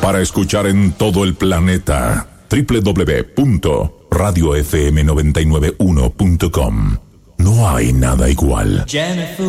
Para escuchar en todo el planeta, www.radiofm991.com. No hay nada igual.